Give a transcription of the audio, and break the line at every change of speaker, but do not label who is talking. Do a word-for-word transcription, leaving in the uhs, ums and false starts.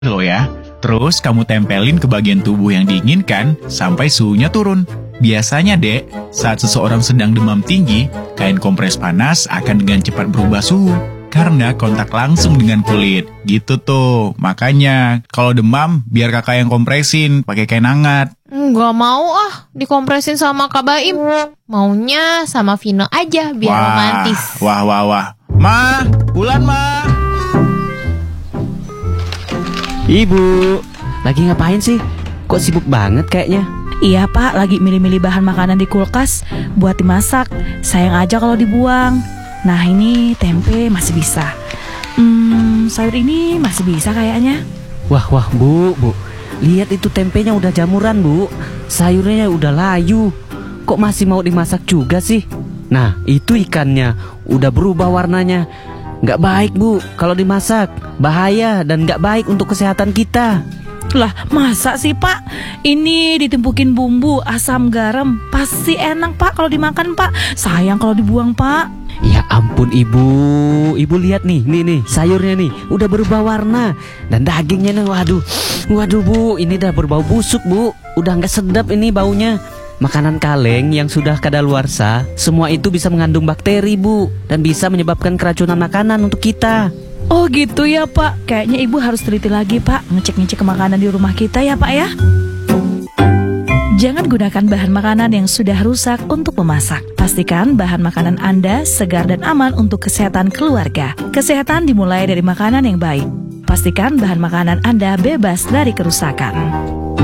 loh ya. Terus kamu tempelin ke bagian tubuh yang diinginkan sampai suhunya turun. Biasanya dek, saat seseorang sedang demam tinggi, kain kompres panas akan dengan cepat berubah suhu. Karena kontak langsung dengan kulit. Gitu tuh. Makanya, kalau demam, biar kakak yang kompresin, pakai kain hangat.
Nggak mau ah, dikompresin sama Kak Baim. Maunya sama Vino aja, biar
wah,
romantis.
Wah, wah, wah. Ma, Bulan ma.
Ibu, lagi ngapain sih? Kok sibuk banget kayaknya?
Iya pak, lagi milih-milih bahan makanan di kulkas buat dimasak. Sayang aja kalau dibuang. Nah ini tempe masih bisa. Hmm, sayur ini masih bisa kayaknya.
Wah wah bu, bu, lihat itu tempenya udah jamuran bu. Sayurnya udah layu. Kok masih mau dimasak juga sih? Nah itu ikannya udah berubah warnanya. Nggak baik bu kalau dimasak. Bahaya dan nggak baik untuk kesehatan kita.
Lah masa sih pak? Ini ditimpukin bumbu, asam, garam. Pasti enak pak kalau dimakan pak. Sayang kalau dibuang pak.
Ya ampun ibu, ibu lihat nih, nih nih sayurnya nih udah berubah warna. Dan dagingnya nih, waduh, waduh bu, ini udah berbau busuk bu. Udah nggak sedap ini baunya. Makanan kaleng yang sudah kadaluarsa, semua itu bisa mengandung bakteri bu. Dan bisa menyebabkan keracunan makanan untuk kita.
Oh gitu ya pak. Kayaknya ibu harus teliti lagi pak, ngecek-ngecek makanan di rumah kita ya pak ya. Jangan gunakan bahan makanan yang sudah rusak untuk memasak. Pastikan bahan makanan Anda segar dan aman untuk kesehatan keluarga. Kesehatan dimulai dari makanan yang baik. Pastikan bahan makanan Anda bebas dari kerusakan.